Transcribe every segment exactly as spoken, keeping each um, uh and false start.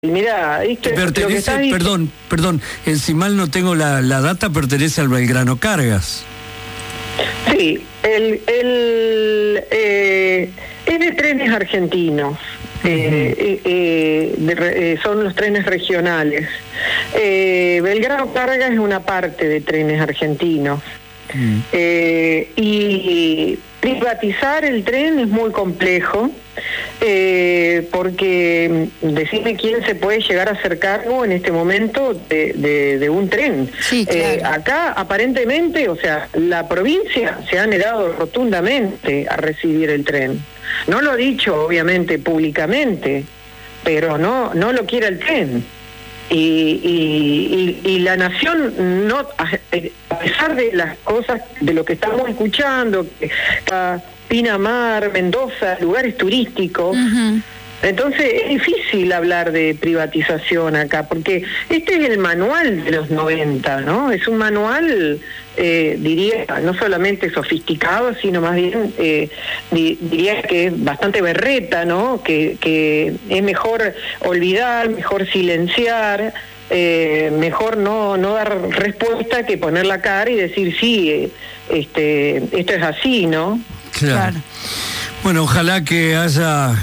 Mira, esto es pertenece, lo que está diciendo. perdón, perdón, eh, si mal no tengo la, la data, pertenece al Belgrano Cargas. Sí, el, el, eh, es de Trenes Argentinos, uh-huh. eh, eh, de, eh, son los trenes regionales. Eh, Belgrano Cargas es una parte de Trenes Argentinos. Uh-huh. Eh, y privatizar el tren es muy complejo, eh, porque decime quién se puede llegar a hacer cargo en este momento de, de, de un tren. Sí, claro. eh, acá aparentemente, o sea, la provincia se ha negado rotundamente a recibir el tren. No lo ha dicho obviamente públicamente, pero no, no lo quiere el tren. Y, y, y, y la nación, no, a pesar de las cosas, de lo que estamos escuchando, que Pinamar, Mendoza, lugares turísticos, uh-huh. Entonces es difícil hablar de privatización acá, porque este es el manual de los noventa, ¿no? Es un manual, eh, diría, no solamente sofisticado, sino más bien, eh, di, diría que es bastante berreta, ¿no? Que, que es mejor olvidar, mejor silenciar, eh, mejor no, no dar respuesta que poner la cara y decir, sí, eh, este, esto es así, ¿no? Claro. Claro. Bueno, ojalá que haya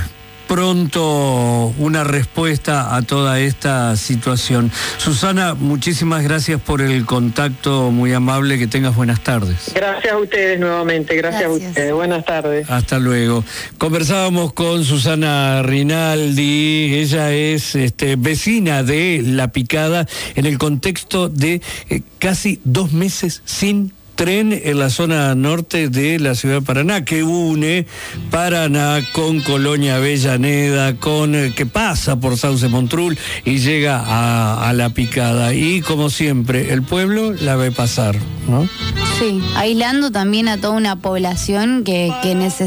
pronto una respuesta a toda esta situación. Susana, muchísimas gracias por el contacto, muy amable, que tengas buenas tardes. Gracias a ustedes nuevamente, gracias, gracias. a ustedes, buenas tardes. Hasta luego. Conversábamos con Susana Rinaldi, ella es este, vecina de La Picada, en el contexto de eh, casi dos meses sin tren en la zona norte de la ciudad de Paraná, que une Paraná con Colonia Avellaneda, con eh, que pasa por Sauce Montrul y llega a, a La Picada. Y como siempre, el pueblo la ve pasar, ¿no? Sí, aislando también a toda una población que, que necesita